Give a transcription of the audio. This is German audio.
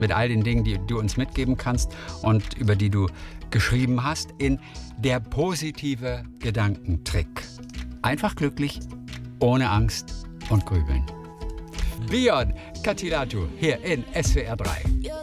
mit all den Dingen, die du uns mitgeben kannst und über die du geschrieben hast, in Der positive Gedankentrick. Einfach glücklich, ohne Angst und Grübeln. Bion Katilatu hier in SWR 3.